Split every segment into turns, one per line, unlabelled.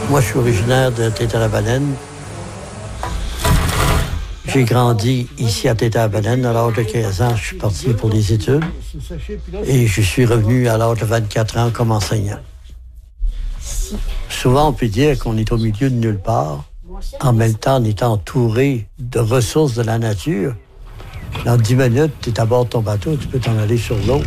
Moi, je suis originaire de Tétara-Baleine. J'ai grandi ici à Tétara-Baleine. À l'âge de 15 ans, je suis parti pour les études. Et je suis revenu à l'âge de 24 ans comme enseignant. Souvent, on peut dire qu'on est au milieu de nulle part. En même temps, on est entouré de ressources de la nature. Dans 10 minutes, tu es à bord de ton bateau, tu peux t'en aller sur l'eau.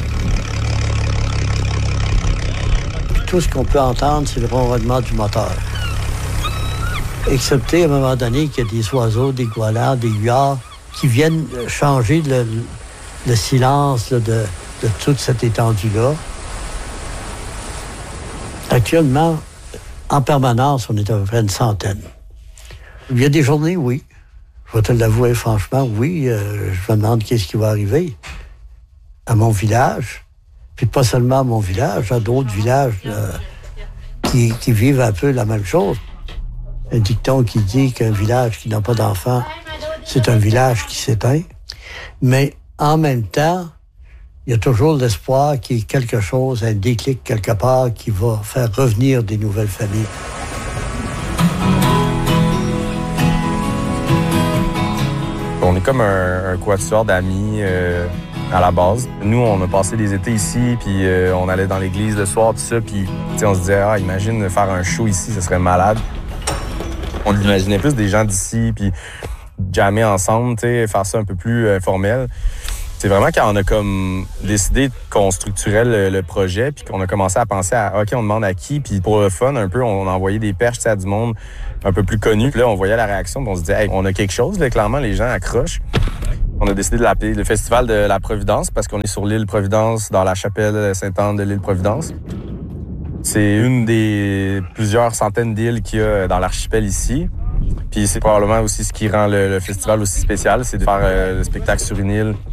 Tout ce qu'on peut entendre, c'est le ronronnement du moteur. Excepté à un moment donné qu'il y a des oiseaux, des goélands, des huards qui viennent changer le silence là, de toute cette étendue-là. Actuellement, en permanence, on est à peu près une centaine. Il y a des journées, oui. Je vais te l'avouer franchement, oui. Je me demande qu'est-ce qui va arriver à mon village. Puis pas seulement à mon village, à d'autres villages qui vivent un peu la même chose. Un dicton qui dit qu'un village qui n'a pas d'enfants, c'est un village qui s'éteint. Mais en même temps, il y a toujours l'espoir qu'il y ait quelque chose, un déclic quelque part qui va faire revenir des nouvelles familles.
On est comme un quatuor d'amis à la base. Nous, on a passé des étés ici, puis on allait dans l'église le soir, tout ça, puis on se disait, imagine faire un show ici, ce serait malade. On imaginait plus des gens d'ici, puis jammer ensemble, faire ça un peu plus formel. C'est vraiment quand on a comme décidé qu'on structurait le projet, puis qu'on a commencé à penser à, OK, on demande à qui, puis pour le fun, un peu, on a envoyé des perches à du monde un peu plus connu. Puis là, on voyait la réaction, puis on se disait, hey, on a quelque chose, là, clairement, les gens accrochent. On a décidé de l'appeler le Festival de la Providence, parce qu'on est sur l'île Providence, dans la chapelle Sainte-Anne de l'île Providence. C'est une des plusieurs centaines d'îles qu'il y a dans l'archipel ici. Puis c'est probablement aussi ce qui rend le festival aussi spécial, c'est de faire le spectacle sur une île.